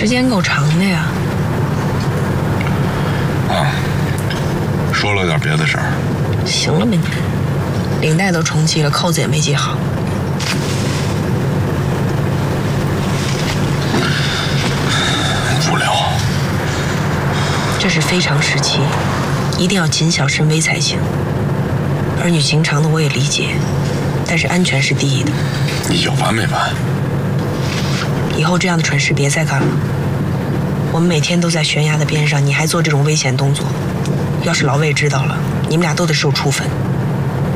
时间够长的呀。 啊，说了点别的事儿。 行了吧你，领带都重系了，扣子也没系好。 无聊。 这是非常时期，一定要谨小慎微才行。儿女情长的我也理解，但是安全是第一的。 你有完没完？ 以后这样的蠢事别再干了。我们每天都在悬崖的边上，你还做这种危险动作，要是老魏知道了，你们俩都得受处分。